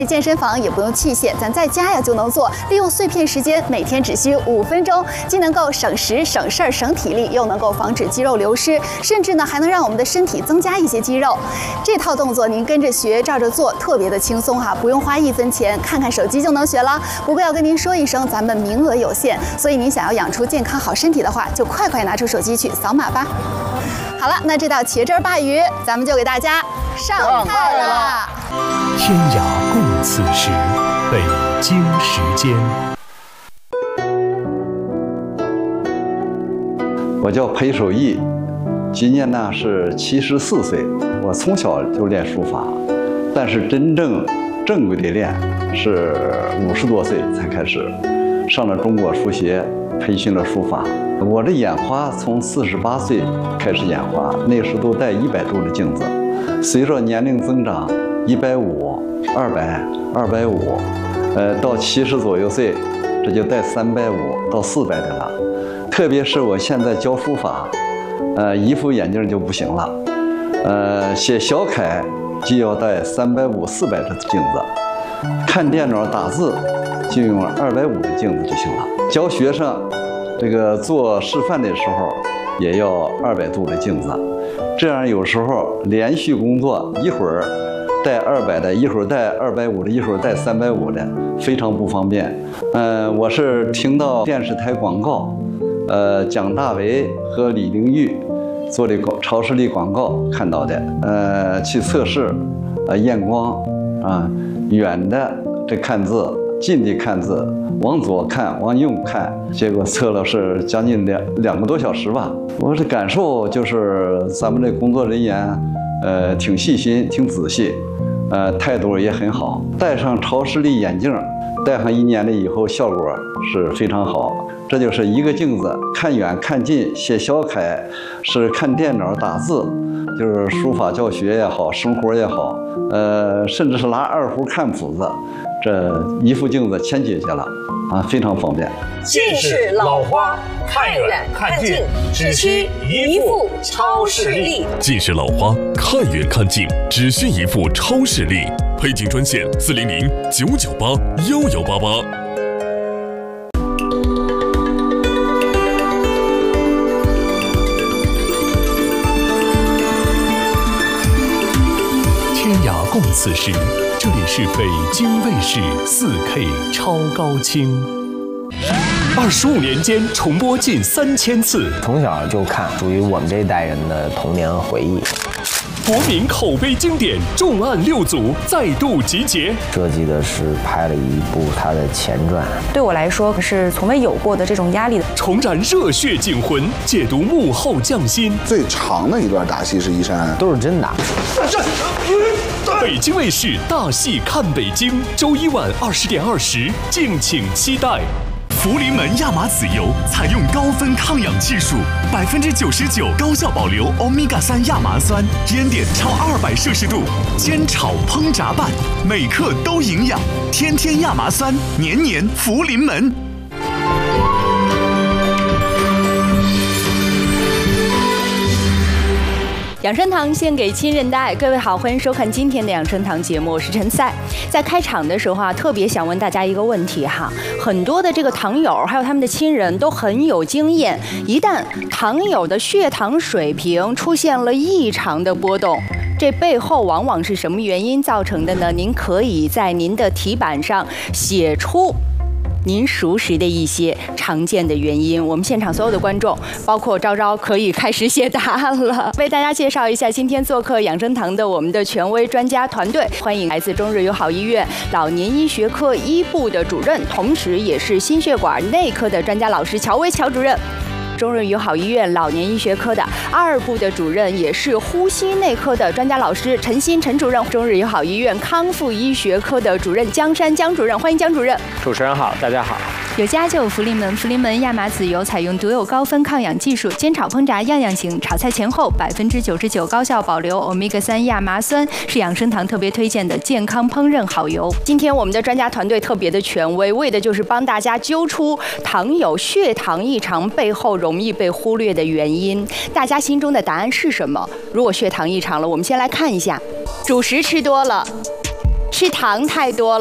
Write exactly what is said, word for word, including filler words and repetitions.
健身房也不用器械，咱在家呀就能做，利用碎片时间，每天只需五分钟，既能够省时、省事儿、省体力，又能够防止肌肉流失，甚至呢还能让我们的身体增加一些肌肉。这套动作您跟着学，照着做，特别的轻松哈，不用花一分钱，看看手机就能学了。不过要跟您说一声，咱们名额有限，所以您想要养出健康好身体的话，就快快拿出手机去扫码吧。好了，那这道茄汁鲅鱼，咱们就给大家上菜了。 天涯共此时，北京时间。 我叫裴守义，今年呢是七十四岁。我从小就练书法，但是真正正规的练是五十多岁才开始，上了中国书协，培训了书法。我这眼花从四十八岁开始眼花，那时都戴一百度的镜子，随着年龄增长，一百五、二百、二百五，呃，到七十左右岁，这就戴三百五到四百的了。特别是我现在教书法，呃，一副眼镜就不行了，呃，写小楷就要戴三百五、四百的镜子，看电脑打字就用二百五的镜子就行了。教学生这个做示范的时候也要二百度的镜子，这样有时候连续工作，一会儿带二百的，一会儿带二百五的，一会儿带三百五的，非常不方便。嗯、呃，我是听到电视台广告，呃，蒋大为和李玲玉做的超视力广告看到的，呃，去测试，呃，验光啊，远的这看字，近的看字，往左看，往右看，结果测了是将近两两个多小时吧。我的感受就是咱们这工作人员，呃，挺细心，挺仔细，呃，态度也很好。戴上超视力眼镜，戴上一年了以后，效果是非常好。这就是一个镜子，看远看近，写小楷是看电脑打字，就是书法教学也好，生活也好，呃，甚至是拿二胡看谱子，这一副镜子全解决了啊，非常方便。 近视老花，看远看近，只需一副超视力。 近视老花，看远看近，只需一副超视力。配镜专线：四零零九九八幺幺八八。天涯共此时，这里是北京卫视四 K 超高清，二十五年间重播近三千次， 从小就看，属于我们这一代人的童年回忆。 国民口碑经典重案六组再度集结， 设计的是拍了一部它的前传， 对我来说是从未有过的这种压力的。 重展热血警魂，解读幕后匠心。 最长的一段打戏是一山， 都是真打。 北京卫视大戏看北京，周一晚二十点二十，敬请期待。福临门亚麻籽油采用高分抗氧技术，百分之九十九高效保留欧米伽三亚麻酸，烟点超二百摄氏度，煎炒烹炸拌，每克都营养。天天亚麻酸，年年福临门。 养生堂献给亲人的爱，各位好，欢迎收看今天的养生堂节目，我是陈赛。在开场的时候啊，特别想问大家一个问题哈，很多的这个糖友还有他们的亲人都很有经验，一旦糖友的血糖水平出现了异常的波动，这背后往往是什么原因造成的呢？您可以在您的题板上写出您熟识的一些常见的原因。我们现场所有的观众，包括昭昭，可以开始写答案了。为大家介绍一下今天做客养生堂的我们的权威专家团队，欢迎来自中日友好医院老年医学科一部的主任，同时也是心血管内科的专家老师乔薇乔主任。中日友好医院老年医学科的二部的主任，也是呼吸内科的专家老师陈鑫陈主任，中日友好医院康复医学科的主任江山江主任，欢迎江主任。 主持人好，大家好。 有家就有福临门，福临门亚麻籽油采用独有高分抗氧技术，煎炒烹炸样样行，炒菜前后百分之九十九高效保留欧米伽三亚麻酸，是养生堂特别推荐的健康烹饪好油。今天我们的专家团队特别的权威，为的就是帮大家揪出糖友血糖异常背后容易被忽略的原因。大家心中的答案是什么？如果血糖异常了，我们先来看一下，主食吃多了， 吃糖太多了。